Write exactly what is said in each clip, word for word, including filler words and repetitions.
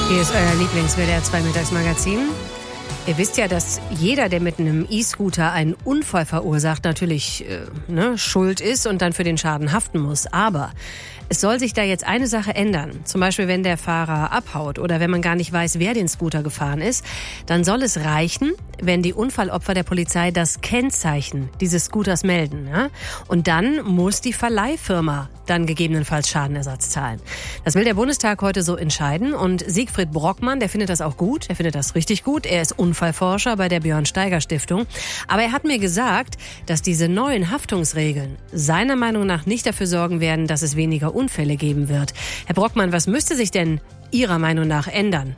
Hier ist euer Lieblings-W D R zwei Mittagsmagazin. Ihr wisst ja, dass jeder, der mit einem E-Scooter einen Unfall verursacht, natürlich äh, ne, schuld ist und dann für den Schaden haften muss. Aber es soll sich da jetzt eine Sache ändern. Zum Beispiel, wenn der Fahrer abhaut oder wenn man gar nicht weiß, wer den Scooter gefahren ist, dann soll es reichen, wenn die Unfallopfer der Polizei das Kennzeichen dieses Scooters melden. Ja? Und dann muss die Verleihfirma dann gegebenenfalls Schadenersatz zahlen. Das will der Bundestag heute so entscheiden. Und Siegfried Brockmann, der findet das auch gut. Er findet das richtig gut. Er ist Unfallforscher bei der Björn-Steiger-Stiftung. Aber er hat mir gesagt, dass diese neuen Haftungsregeln seiner Meinung nach nicht dafür sorgen werden, dass es weniger Unfälle geben wird. Herr Brockmann, was müsste sich denn Ihrer Meinung nach ändern?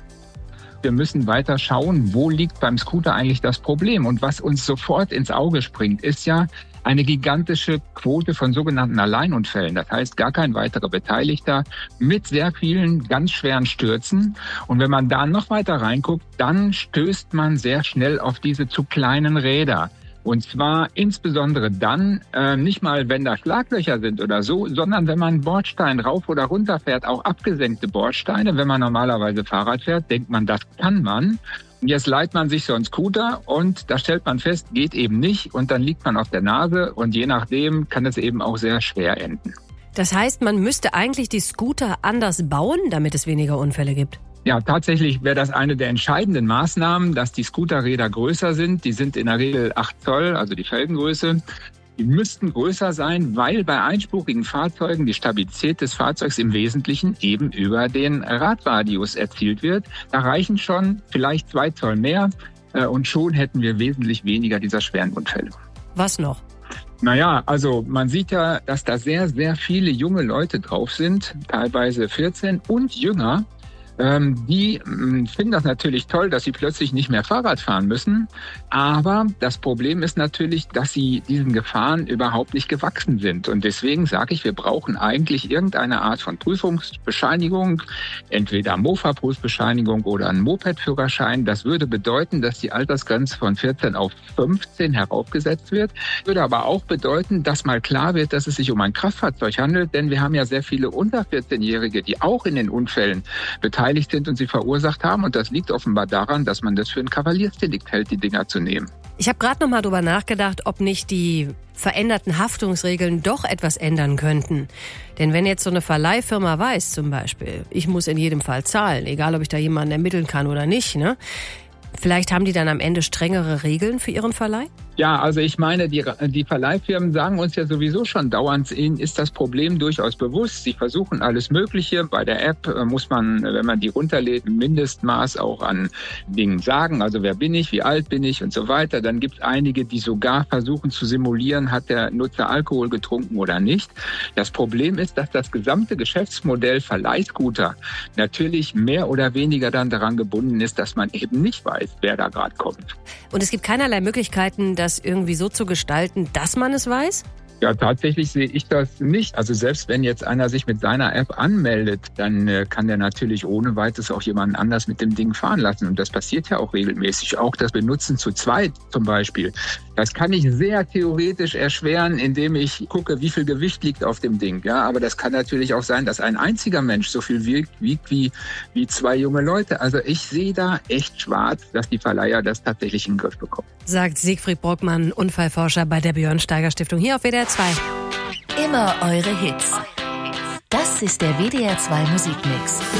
Wir müssen weiter schauen, wo liegt beim Scooter eigentlich das Problem. Und was uns sofort ins Auge springt, ist ja eine gigantische Quote von sogenannten Alleinunfällen. Das heißt, gar kein weiterer Beteiligter mit sehr vielen ganz schweren Stürzen. Und wenn man da noch weiter reinguckt, dann stößt man sehr schnell auf diese zu kleinen Räder. Und zwar insbesondere dann, äh, nicht mal wenn da Schlaglöcher sind oder so, sondern wenn man Bordstein rauf oder runter fährt, auch abgesenkte Bordsteine. Wenn man normalerweise Fahrrad fährt, denkt man, das kann man. Und jetzt leiht man sich so einen Scooter und da stellt man fest, geht eben nicht. Und dann liegt man auf der Nase und je nachdem kann es eben auch sehr schwer enden. Das heißt, man müsste eigentlich die Scooter anders bauen, damit es weniger Unfälle gibt? Ja, tatsächlich wäre das eine der entscheidenden Maßnahmen, dass die Scooterräder größer sind. Die sind in der Regel acht Zoll, also die Felgengröße. Die müssten größer sein, weil bei einspurigen Fahrzeugen die Stabilität des Fahrzeugs im Wesentlichen eben über den Radradius erzielt wird. Da reichen schon vielleicht zwei Zoll mehr und schon hätten wir wesentlich weniger dieser schweren Unfälle. Was noch? Naja, also man sieht ja, dass da sehr, sehr viele junge Leute drauf sind, teilweise vierzehn und jünger. Die finden das natürlich toll, dass sie plötzlich nicht mehr Fahrrad fahren müssen. Aber das Problem ist natürlich, dass sie diesen Gefahren überhaupt nicht gewachsen sind. Und deswegen sage ich, wir brauchen eigentlich irgendeine Art von Prüfungsbescheinigung, entweder Mofa-Prüfbescheinigung oder einen Moped-Führerschein. Das würde bedeuten, dass die Altersgrenze von vierzehn auf fünfzehn heraufgesetzt wird. Würde aber auch bedeuten, dass mal klar wird, dass es sich um ein Kraftfahrzeug handelt. Denn wir haben ja sehr viele unter vierzehn-Jährige, die auch in den Unfällen beteiligt sind und sie verursacht haben. Und das liegt offenbar daran, dass man das für ein Kavaliersdelikt hält, die Dinger zu nehmen. Ich habe gerade noch mal drüber nachgedacht, ob nicht die veränderten Haftungsregeln doch etwas ändern könnten. Denn wenn jetzt so eine Verleihfirma weiß zum Beispiel, ich muss in jedem Fall zahlen, egal ob ich da jemanden ermitteln kann oder nicht, ne? Vielleicht haben die dann am Ende strengere Regeln für ihren Verleih? Ja, also ich meine, die, die Verleihfirmen sagen uns ja sowieso schon dauernd, ihnen ist das Problem durchaus bewusst. Sie versuchen alles Mögliche. Bei der App muss man, wenn man die runterlädt, ein Mindestmaß auch an Dingen sagen. Also wer bin ich, wie alt bin ich und so weiter. Dann gibt es einige, die sogar versuchen zu simulieren, hat der Nutzer Alkohol getrunken oder nicht. Das Problem ist, dass das gesamte Geschäftsmodell Verleihscooter natürlich mehr oder weniger dann daran gebunden ist, dass man eben nicht weiß, wer da gerade kommt. Und es gibt keinerlei Möglichkeiten, das irgendwie so zu gestalten, dass man es weiß? Ja, tatsächlich sehe ich das nicht. Also selbst wenn jetzt einer sich mit seiner App anmeldet, dann äh, kann der natürlich ohne weiteres auch jemanden anders mit dem Ding fahren lassen. Und das passiert ja auch regelmäßig. Auch das Benutzen zu zweit zum Beispiel. Das kann ich sehr theoretisch erschweren, indem ich gucke, wie viel Gewicht liegt auf dem Ding. Ja, aber das kann natürlich auch sein, dass ein einziger Mensch so viel wiegt, wiegt wie, wie zwei junge Leute. Also ich sehe da echt schwarz, dass die Verleiher das tatsächlich in den Griff bekommen. Sagt Siegfried Brockmann, Unfallforscher bei der Björn-Steiger-Stiftung hier auf W D R zwei. Immer eure Hits. Das ist der W D R zwei Musikmix.